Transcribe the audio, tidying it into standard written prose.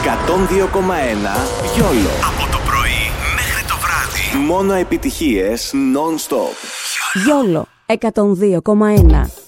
Γιόλο. Από το πρωί μέχρι το βράδυ. Μόνο επιτυχίες non-stop. Γιόλο 102,1.